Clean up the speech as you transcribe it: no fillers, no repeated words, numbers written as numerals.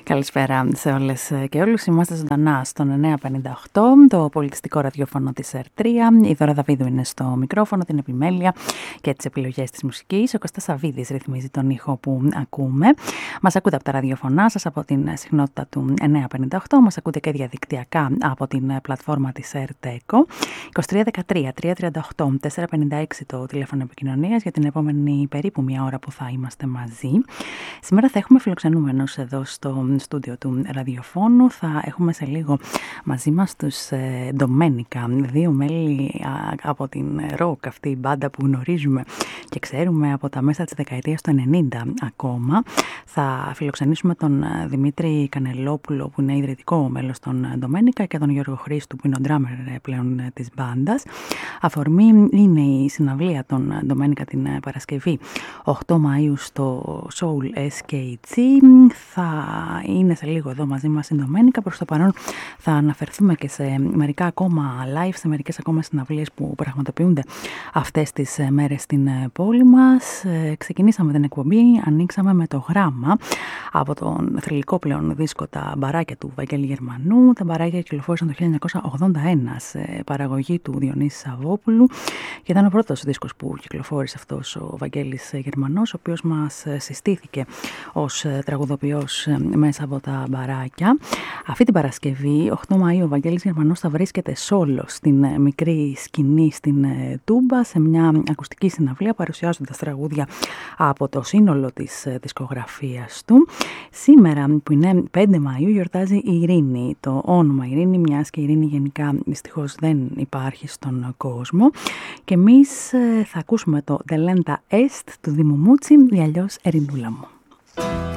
Καλησπέρα σε όλες και όλους. Είμαστε ζωντανά στον 958, το πολιτιστικό ραδιόφωνο της ΕΡΤ3. Η Δώρα Δαβίδου είναι στο μικρόφωνο, την επιμέλεια και τις επιλογές της μουσικής. Ο Κώστας Σαββίδης ρυθμίζει τον ήχο που ακούμε. Μας ακούτε από τα ραδιοφωνά σας, από την συχνότητα του 958. Μας ακούτε και διαδικτυακά από την πλατφόρμα της ΕΡΤ-ΕΚΟ. 2313-338-456 το τηλέφωνο επικοινωνίας για την επόμενη περίπου μία ώρα που θα είμαστε μαζί. Σήμερα θα έχουμε φιλοξενούμενους εδώ στο στούντιο του ραδιοφώνου. Θα έχουμε σε λίγο μαζί μας τους Ντομένικα, δύο μέλη από την ροκ, αυτή η μπάντα που γνωρίζουμε και ξέρουμε από τα μέσα της δεκαετίας του 90 ακόμα. Θα φιλοξενήσουμε τον Δημήτρη Κανελόπουλο, που είναι ιδρυτικό μέλος των Ντομένικα, και τον Γιώργο Χρήστου, που είναι ο ντράμερ πλέον της μπάντας. Αφορμή είναι η συναυλία των Ντομένικα την Παρασκευή 8 Μαΐου στο Soul SKG. Θα είναι σε λίγο εδώ μαζί μας η Ντομένικα. Προς το παρόν θα αναφερθούμε και σε μερικά ακόμα live, σε μερικές ακόμα συναυλίες που πραγματοποιούνται αυτές τις μέρες στην πόλη μας. Ξεκινήσαμε την εκπομπή, ανοίξαμε με το Γράμμα από τον θρυλικό πλέον δίσκο «Τα μπαράκια» του Βαγγέλη Γερμανού. Τα μπαράκια κυκλοφόρησαν το 1981 σε παραγωγή του Διονύση Σαββόπουλου και ήταν ο πρώτος δίσκος που κυκλοφόρησε αυτός ο Βαγγέλης Γερμανός, ο οποίος μας συστήθηκε ως τραγουδοποιός μέσα από τα μπαράκια. Αυτή την Παρασκευή, 8 Μαΐου, ο Βαγγέλης Γερμανός θα βρίσκεται σόλο στην μικρή σκηνή στην Τούμπα, σε μια ακουστική συναυλία, παρουσιάζοντας τραγούδια από το σύνολο της δισκογραφίας του. Σήμερα, που είναι 5 Μαΐου, γιορτάζει η Ειρήνη. Το όνομα Ειρήνη, μιας και η Ειρήνη γενικά δυστυχώς δεν υπάρχει στον κόσμο. Και εμείς θα ακούσουμε το «De Lenta Est» του Δήμου Μούτσι, ή αλλιώς «Ερηνούλα μου».